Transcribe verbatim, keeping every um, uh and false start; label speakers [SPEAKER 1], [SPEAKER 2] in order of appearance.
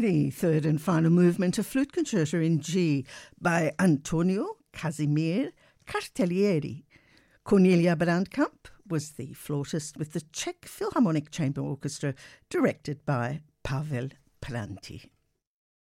[SPEAKER 1] The third and final movement, a flute concerto in G by Antonio Casimir Cartellieri. Cornelia Brandkamp was the flautist with the Czech Philharmonic Chamber Orchestra, directed by Pavel Pranti.